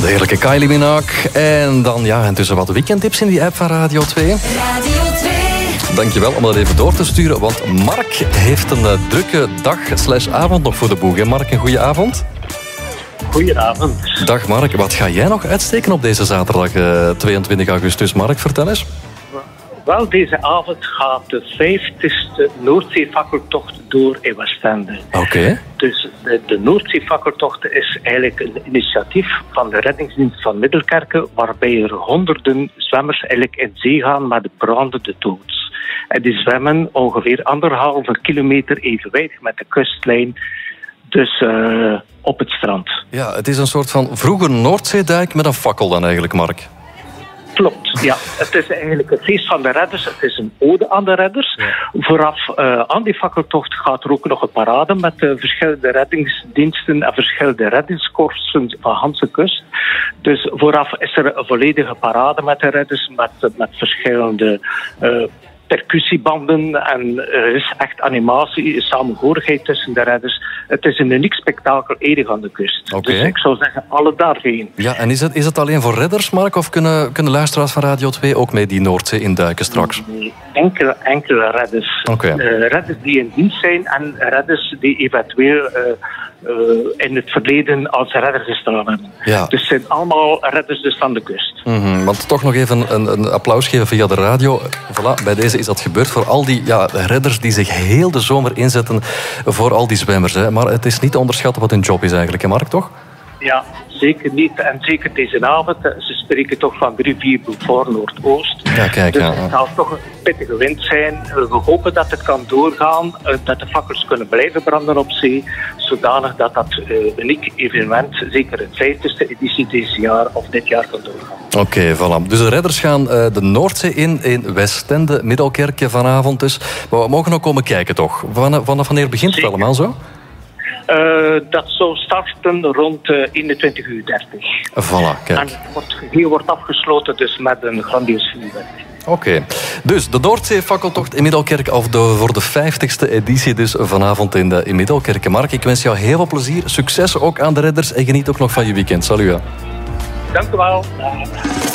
De heerlijke Kylie Minogue. En dan intussen wat weekendtips in die app van Radio 2. Radio 2. Dankjewel om dat even door te sturen, want Mark heeft een drukke dag/avond nog voor de boeg. Hè? Mark, een goede avond. Goedenavond. Dag Mark, wat ga jij nog uitsteken op deze zaterdag 22 augustus? Mark, vertel eens. Wel, deze avond gaat de 50ste Noordzeefakkeltocht door in Westende. Oké. Dus de Noordzeefakkeltocht is eigenlijk een initiatief van de reddingsdienst van Middelkerke, waarbij er honderden zwemmers eigenlijk in zee gaan met de brandende doods. En die zwemmen ongeveer 1,5 kilometer evenwijdig met de kustlijn, dus op het strand. Ja, het is een soort van vroeger Noordzeedijk met een fakkel dan eigenlijk, Mark. Klopt, ja. Het is eigenlijk het feest van de redders. Het is een ode aan de redders. Ja. Vooraf aan die fakkeltocht gaat er ook nog een parade met verschillende reddingsdiensten en verschillende reddingskorpsen van Hanse Kust. Dus vooraf is er een volledige parade met de redders, met verschillende percussiebanden en er is echt animatie, samenhorigheid tussen de redders. Het is een uniek spektakel edig aan de kust. Okay. Dus ik zou zeggen, alle daarheen. Ja, en is het alleen voor redders, Mark, of kunnen luisteraars van Radio 2 ook mee die Noordzee induiken straks? Nee, enkele redders. Okay. Redders die in dienst zijn en redders die eventueel in het verleden als redder gestaan hebben. Ja. Dus het zijn allemaal redders dus van de kust. Mm-hmm. Want toch nog even een applaus geven via de radio. Voilà, bij deze is dat gebeurd voor al die redders die zich heel de zomer inzetten voor al die zwemmers. Hè. Maar het is niet te onderschatten wat hun job is eigenlijk, hè Mark, toch? Ja, zeker niet. En zeker deze avond. Ze spreken toch van 3-4 voor Noordoost. Ja, kijk, dus het zal toch een pittige wind zijn. We hopen dat het kan doorgaan. Dat de fakkels kunnen blijven branden op zee. Zodanig dat uniek evenement, zeker het 50ste editie dit jaar kan doorgaan. Oké, voilà. Dus de redders gaan de Noordzee in Westende, Middelkerke vanavond dus. Maar we mogen ook komen kijken, toch? Vanaf wanneer begint het allemaal zo? Dat zou starten rond 21:30 Voilà, kijk. En het geheel wordt afgesloten dus met een grandioos vuurwerk. Oké. Dus de Noordzeefakkeltocht in Middelkerke, of voor de 50ste editie dus vanavond in Middelkerke. Mark, ik wens jou heel veel plezier, succes ook aan de redders en geniet ook nog van je weekend. Salut. Dank u wel.